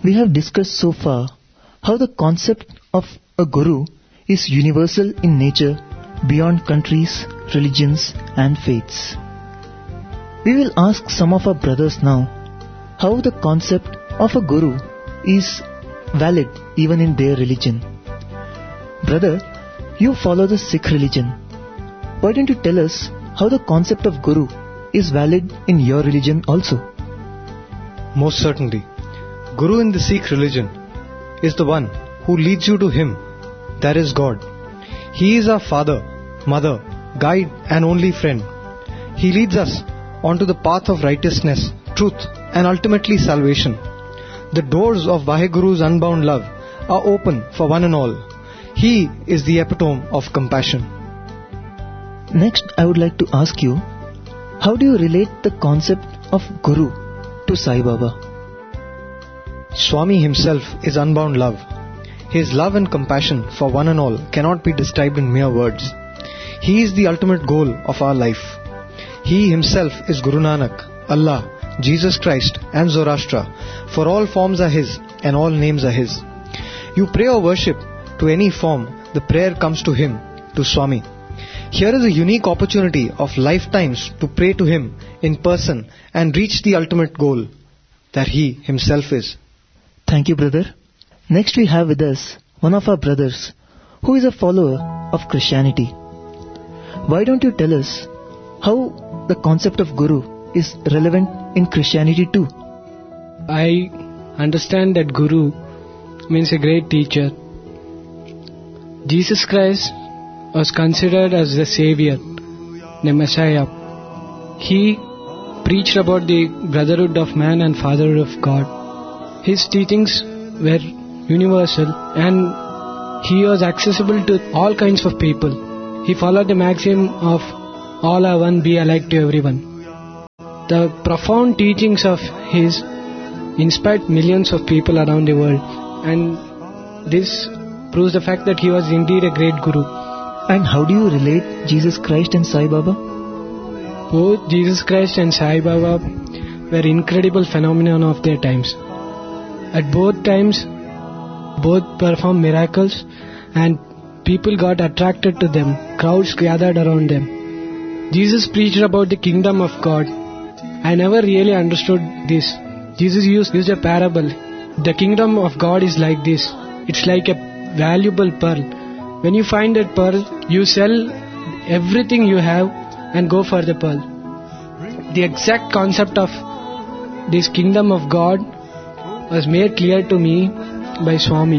We have discussed so far how the concept of a guru is universal in nature beyond countries, religions and faiths. We will ask some of our brothers now how the concept of a guru is valid even in their religion. Brother, you follow the Sikh religion. Why don't you tell us how the concept of guru is valid in your religion also? Most certainly. Guru in the Sikh religion is the one who leads you to Him, that is God. He is our father, mother, guide and only friend. He leads us onto the path of righteousness, truth and ultimately salvation. The doors of Vaheguru's unbound love are open for one and all. He is the epitome of compassion. Next, I would like to ask you, how do you relate the concept of guru to Sai Baba? Swami himself is unbound love. His love and compassion for one and all cannot be described in mere words. He is the ultimate goal of our life. He himself is Guru Nanak, Allah, Jesus Christ and Zoroaster, for all forms are His and all names are His. You pray or worship to any form, the prayer comes to Him, to Swami. Here is a unique opportunity of lifetimes to pray to Him in person and reach the ultimate goal, that He Himself is. Thank you, brother. Next we have with us one of our brothers who is a follower of Christianity. Why don't you tell us how the concept of guru is relevant in Christianity too? I understand that guru means a great teacher. Jesus Christ was considered as the Savior, the Messiah. He preached about the brotherhood of man and fatherhood of God. His teachings were universal and he was accessible to all kinds of people. He followed the maxim of all are one, be alike to everyone. The profound teachings of his inspired millions of people around the world, and this proves the fact that he was indeed a great guru. And how do you relate Jesus Christ and Sai Baba? Both Jesus Christ and Sai Baba were incredible phenomenon of their times. At both times, both performed miracles and people got attracted to them. Crowds gathered around them. Jesus preached about the kingdom of God. I never really understood this. Jesus used a parable. The kingdom of God is like this. It's like a valuable pearl. When you find that pearl, you sell everything you have and go for the pearl. The exact concept of this kingdom of God was made clear to me by Swami.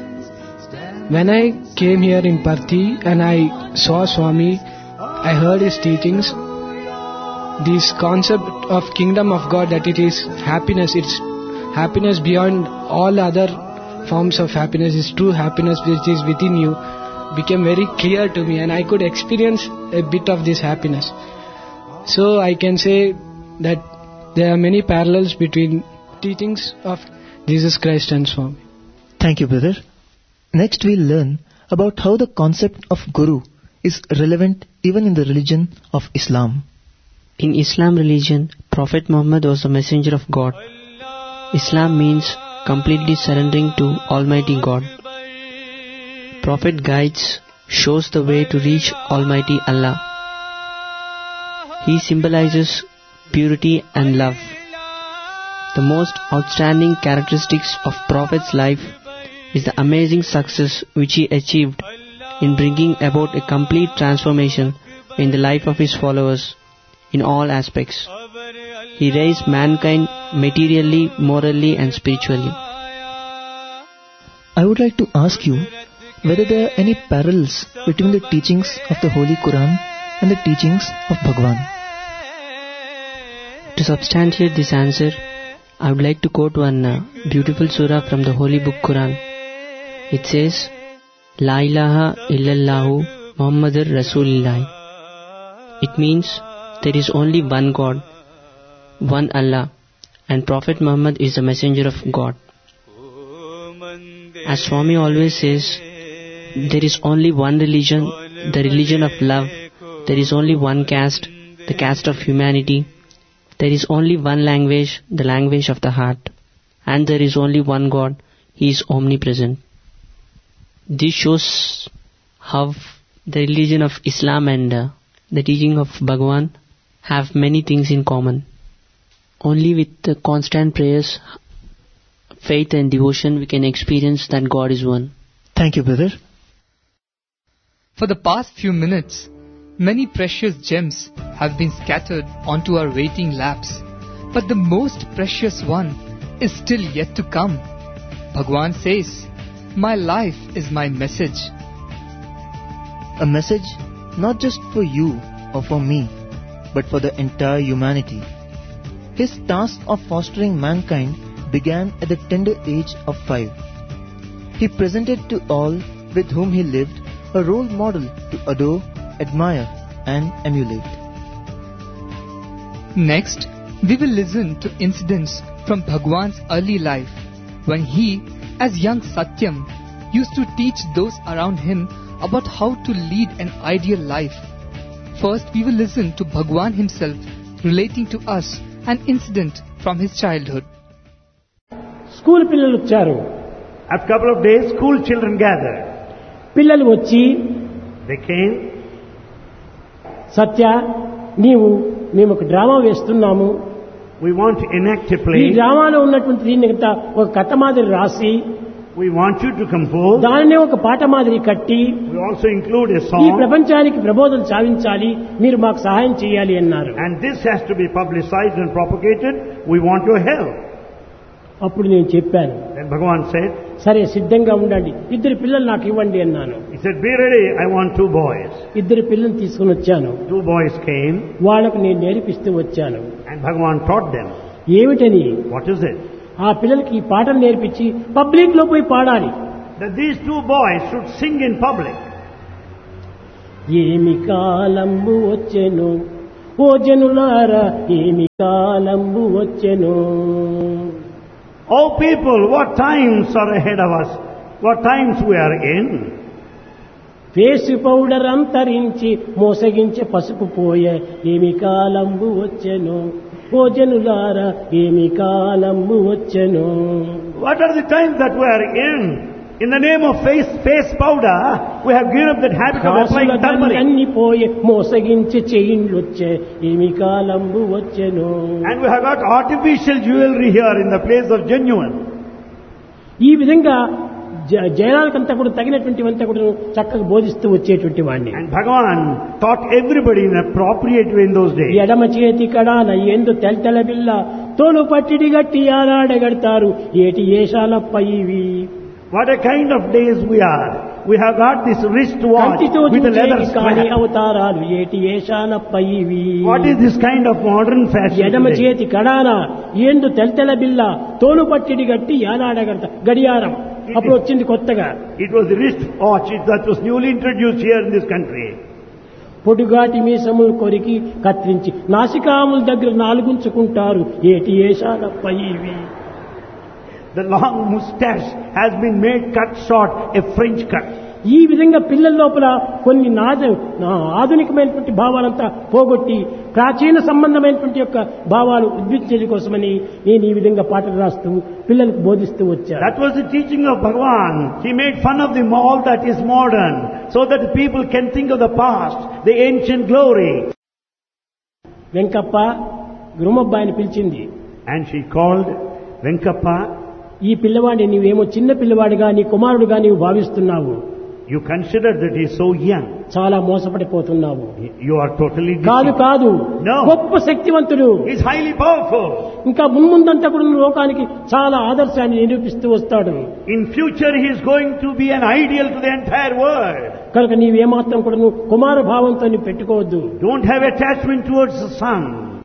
When I came here in Parthi and I saw Swami, I heard his teachings. This concept of kingdom of God, that it is happiness, it's happiness beyond all other forms of happiness, is true happiness which is within you, became very clear to me and I could experience a bit of this happiness. So I can say that there are many parallels between teachings of Jesus Christ and Swami. Thank you, brother. Next we'll learn about how the concept of guru is relevant even in the religion of Islam. In Islam religion, Prophet Muhammad was the messenger of God. Islam means completely surrendering to Almighty God. Prophet guides, shows the way to reach Almighty Allah. He symbolizes purity and love. The most outstanding characteristics of Prophet's life is the amazing success which he achieved in bringing about a complete transformation in the life of his followers in all aspects. He raised mankind materially, morally and spiritually. I would like to ask you whether there are any parallels between the teachings of the Holy Quran and the teachings of Bhagwan. To substantiate this answer, I would like to quote one beautiful surah from the Holy Book Quran. It says, La ilaha illallahu Muhammadur Rasulullah. It means there is only one God, one Allah, and Prophet Muhammad is the messenger of God. As Swami always says, there is only one religion, the religion of love. There is only one caste, the caste of humanity. There is only one language, the language of the heart. and there is only one God. He is omnipresent. This shows how the religion of Islam and the teaching of Bhagavan have many things in common. Only with the constant prayers, faith and devotion we can experience that God is one. Thank you, brother. For the past few minutes, many precious gems have been scattered onto our waiting laps. But the most precious one is still yet to come. Bhagwan says, "My life is my message." A message not just for you or for me, but for the entire humanity. His task of fostering mankind began at the tender age of 5. He presented to all with whom he lived a role model to adore, admire and emulate. Next, we will listen to incidents from Bhagwan's early life, when he, as young Satyam, used to teach those around him about how to lead an ideal life. First, we will listen to Bhagwan himself relating to us an incident from his childhood. School పిల్లలు వచ్చారు. After a couple of days, school children gathered. పిల్లలు వచ్చి, They came. సత్య, మేము ఒక drama వేస్తున్నాము. We want to enact a ఈ play. డ్రామాలో ఉన్నటువంటి దీన్ని ఒక కథ మాదిరి రాసి, We want you to compose. దానినే ఒక పాట మాదిరి కట్టి, We also include a ఈ song. ప్రపంచానికి ప్రబోధన సాధించాలి, మీరు మాకు సహాయం చేయాలి అన్నారు. And this has to be publicized and propagated. We want your help. అప్పుడు నేను చెప్పాను, Then Bhagavan said, సరే సిద్ధంగా ఉండండి, 2 పిల్లలు నాకు ఇవ్వండి అన్నాను. he said, be ready, I want 2 boys. 2 పిల్లల్ని తీసుకుని వచ్చాను. 2 boys came వాళ్ళకు నేను నేర్పిస్తూ వచ్చాను. and Bhagavan taught them. ఏమిటని? What is it? ఆ పిల్లలకి ఈ పాటలు నేర్పించి పబ్లిక్ లో పోయి పాడాలి. That these 2 boys should sing in public. ఏమి కాలంబు వచ్చెను ఓ జనులారా, ఏమి కాలంబు వచ్చెను. Oh people, what times are ahead of us? What times we are in? Face powder అంతరించి మోసగించే పసుపు పోయే, ఏమి కాలంబు వచ్చెను ఓ జనులారా, ఏమి కాలంబు వచ్చెను. What are the times that we are in? In the name of face powder, we have given up that habit of applying turmeric. అన్ని పోయే మోసగించే చైన్లు వచ్చే, ఏమి కాలంబు వచ్చెను. And we have got artificial jewelry here in the place of genuine. ఈ విధంగా జనాలకంతా కూడా తగినటువంటివంతా కూడా చక్కగా బోధిస్తూ వచ్చేటువంటి వాడిని. And Bhagavan taught everybody in an appropriate way in those days. ఎడమ చేతి కడాన ఎందు తెల్తెల బిల్ల, తోలు పట్టిడి గట్టి ఆరాడగడతారు, ఏటి ఏషాలప్ప ఇవి. What a kind of days we are. We have got this wristwatch కంటితో with a leather కానీ strap. అవతారాలు, ఏటి ఏషాలప్ప ఇవి. What is this kind of modern fashion ఎడమ today? చేతి కడాన ఎందు తెల్తెల బిల్ల, తోలు పట్టిడి గట్టి ఆరాడగడతా, గడియారం అప్పుడు వచ్చింది కొత్తగా. It was the wristwatch that was newly introduced here in this country. పొడుగాటి మీసములు కొరికి కత్తిరించి నాసికాముల దగ్గర నాలుగుంచుకుంటారు, ఏటి ఏషాలప్ప ఇవి. The long moustache has been made cut short, a French cut. ఈ విధంగా పిల్లల లోపల కొన్ని ఆధునికమైనటువంటి భావాలంతా పోగొట్టి ప్రాచీన సంబంధమైనటువంటి యొక్క భావాలు ఉద్భవించడం కోసమని నేను ఈ విధంగా పాటలు రాస్తూ పిల్లలకు బోధిస్తూ వచ్చాను. That was the teaching of Bhagavan. He made fun of the all that is modern, so that the people can think of the past, the ancient glory. Venkappa గురుమబ్బాయిని పిలిచింది. And she called Venkappa. ఈ పిల్లవాడిని నీవేమో చిన్న పిల్లవాడిగా, నీ కుమారుడుగా నీవు భావిస్తున్నావు, You consider that he is so young. చాలా మోసపడిపోతున్నావు. You are totally కాదు deceived. కాదు, No. గొప్ప శక్తివంతుడు, He is highly powerful. ఇంకా మున్ముందంతా కూడా లోకానికి చాలా ఆదర్శాన్ని నిరూపిస్తూ వస్తాడు. In future he is going to be an ideal to the entire world. కనుక నీవేమాత్రం కూడా నువ్వు కుమార భావంతో నీవు పెట్టుకోవద్దు. Don't have attachment towards the son.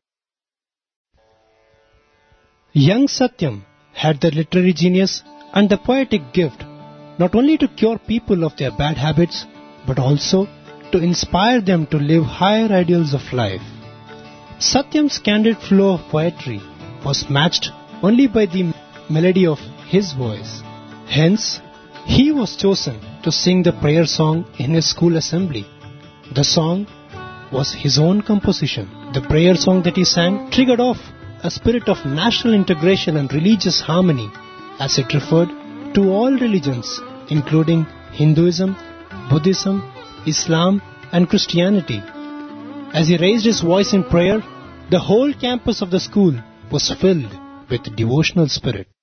Young Satyam had the literary genius and the poetic gift not only to cure people of their bad habits, but also to inspire them to live higher ideals of life. Satyam's candid flow of poetry was matched only by the melody of his voice. Hence, he was chosen to sing the prayer song in his school assembly. The song was his own composition. The prayer song that he sang triggered off a spirit of national integration and religious harmony, as it referred to all religions, including Hinduism, Buddhism, Islam, and Christianity. As he raised his voice in prayer, the whole campus of the school was filled with devotional spirit.